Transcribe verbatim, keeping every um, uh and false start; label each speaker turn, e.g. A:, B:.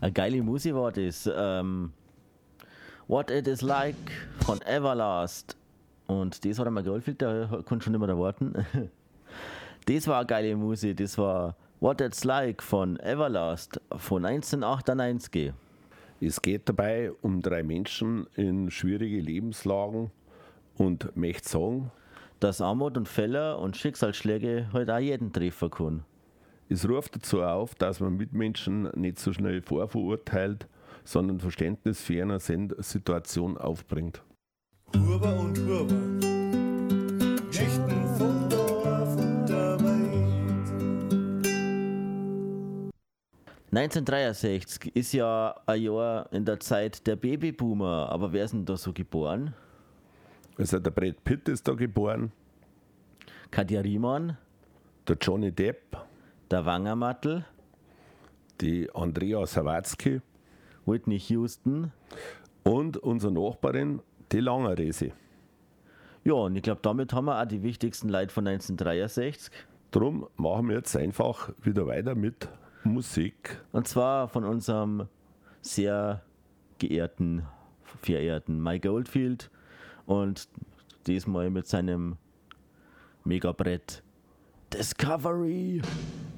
A: Eine geile Musik war das. Ähm, What It Is Like von Everlast. Und das hat er mir geholfen, der konnte schon nicht mehr erwarten. Das war eine geile Musik. Das war What It's Like von Everlast von neunzehnhundertachtundneunzig.
B: Es geht dabei um drei Menschen in schwierige Lebenslagen und möchte sagen,
A: dass Armut und Fälle und Schicksalsschläge halt auch jeden treffen können.
B: es ruft dazu auf, dass man Mitmenschen nicht so schnell vorverurteilt, sondern Verständnis für eine Situation aufbringt.
C: Huber und Huber, Geschichten vom Dorf und der Welt.
A: neunzehnhundertdreiundsechzig ist ja ein Jahr in der Zeit der Babyboomer, aber wer ist denn da so geboren?
B: Also der Brad Pitt ist da geboren,
A: Katja Riemann,
B: der Johnny Depp,
A: der Wangermattel,
B: die Andrea Sawatzki
A: Whitney Houston.
B: und unsere Nachbarin, die Langerese.
A: Ja, und ich glaube, damit haben wir auch die wichtigsten Leute von neunzehnhundertdreiundsechzig.
B: Drum machen wir jetzt einfach wieder weiter mit Musik.
A: Und zwar von unserem sehr geehrten, verehrten Mike Oldfield. Und diesmal mit seinem Megabrett Discovery.